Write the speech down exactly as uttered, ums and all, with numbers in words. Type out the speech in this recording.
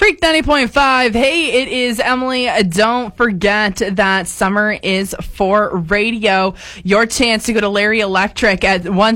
Freak ninety point five. Hey, it is Emily. Don't forget that summer is for radio. Your chance to go to Larry Electric at one